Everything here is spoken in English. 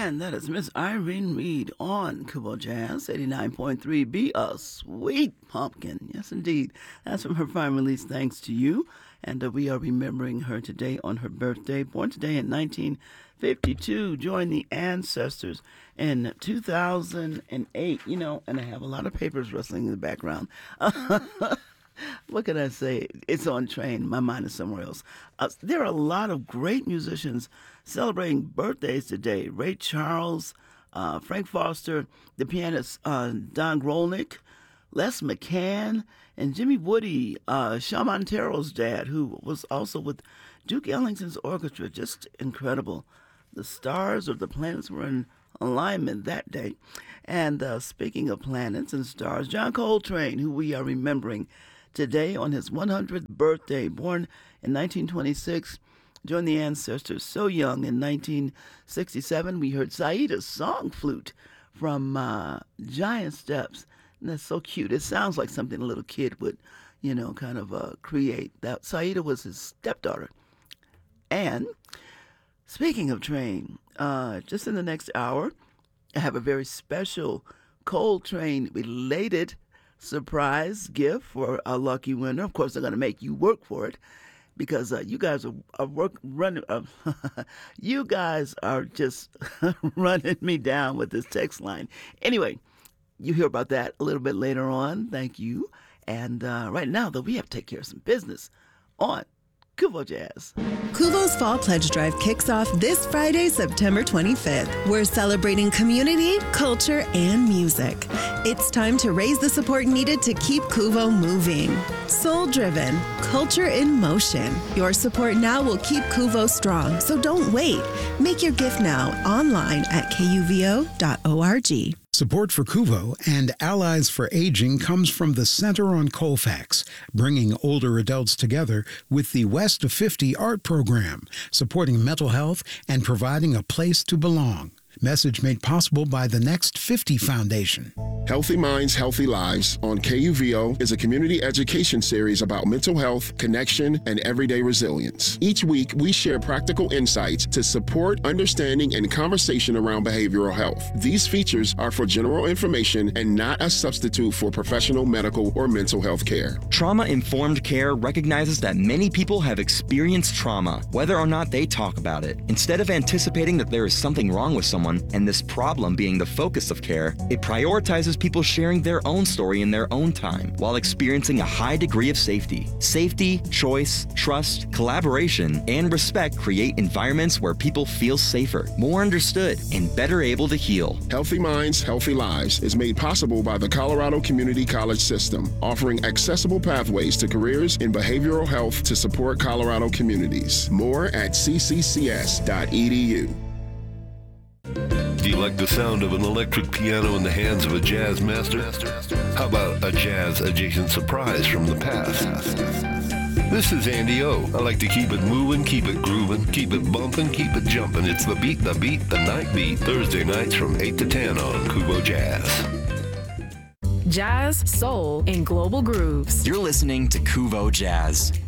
And that is Miss Irene Reed on Kubo Jazz 89.3. Be a Sweet Pumpkin. Yes, indeed. That's from her fine release, Thanks to You. And we are remembering her today on her birthday. Born today in 1952. Joined the Ancestors in 2008. You know, and I have a lot of papers rustling in the background. What can I say? It's on train. My mind is somewhere else. There are a lot of great musicians celebrating birthdays today. Ray Charles, Frank Foster, the pianist Don Grolnick, Les McCann, and Jimmy Woody, Shawn Montero's dad, who was also with Duke Ellington's orchestra. Just incredible. The stars or the planets were in alignment that day. And speaking of planets and stars, John Coltrane, who we are remembering today on his 100th birthday, born in 1926, joined the Ancestors so young. In 1967, we heard Saida's Song Flute from Giant Steps. And that's so cute. It sounds like something a little kid would, you know, kind of create. That Saida was his stepdaughter. And speaking of Train, just in the next hour, I have a very special Coltrane-related surprise gift for a lucky winner. Of course, they're going to make you work for it because you guys are running. You guys are just running me down with this text line. Anyway, you hear about that a little bit later on. Thank you. And right now, though, we have to take care of some business on Kuvo Jazz. Kuvo's Fall Pledge Drive kicks off this Friday, September 25th. We're celebrating community, culture, and music. It's time to raise the support needed to keep Kuvo moving. Soul-driven, culture in motion. Your support now will keep Kuvo strong, so don't wait. Make your gift now online at kuvo.org. Support for Kuvo and Allies for Aging comes from the Center on Colfax, bringing older adults together with the West of 50 art program, supporting mental health and providing a place to belong. Message made possible by the Next 50 Foundation. Healthy Minds, Healthy Lives on KUVO is a community education series about mental health, connection, and everyday resilience. Each week, we share practical insights to support understanding and conversation around behavioral health. These features are for general information and not a substitute for professional medical or mental health care. Trauma-informed care recognizes that many people have experienced trauma, whether or not they talk about it. Instead of anticipating that there is something wrong with someone, and this problem being the focus of care, it prioritizes people sharing their own story in their own time while experiencing a high degree of safety. Safety, choice, trust, collaboration, and respect create environments where people feel safer, more understood, and better able to heal. Healthy Minds, Healthy Lives is made possible by the Colorado Community College System, offering accessible pathways to careers in behavioral health to support Colorado communities. More at cccs.edu. Do you like the sound of an electric piano in the hands of a jazz master? How about a jazz-adjacent surprise from the past? This is Andy O. I like to keep it moving, keep it grooving, keep it bumping, keep it jumping. It's the beat, the night beat. Thursday nights from 8 to 10 on Kubo Jazz. Jazz, soul, and global grooves. You're listening to Kuvo Jazz.